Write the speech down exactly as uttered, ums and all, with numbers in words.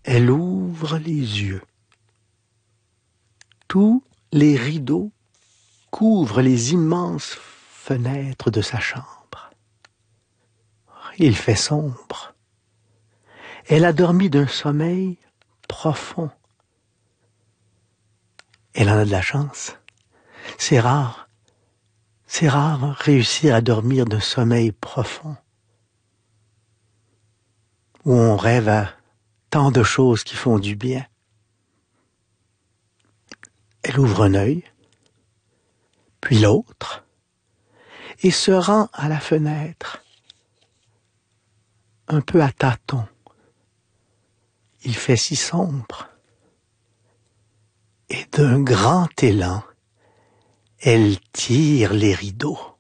Elle ouvre les yeux. Tous les rideaux couvrent les immenses fenêtres de sa chambre. Il fait sombre. Elle a dormi d'un sommeil profond. Elle en a de la chance. C'est rare. C'est rare réussir à dormir d'un sommeil profond, où on rêve à tant de choses qui font du bien. Elle ouvre un œil, puis l'autre, et se rend à la fenêtre, un peu à tâtons. Il fait si sombre. Et d'un grand élan, elle tire les rideaux.